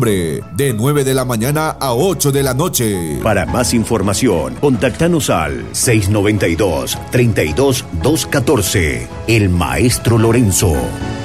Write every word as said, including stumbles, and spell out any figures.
septiembre, de nueve de la mañana a ocho de la noche. Para más información, contactanos al seis noventa y dos, treinta y dos, doscientos catorce. El Maestro Lorenzo.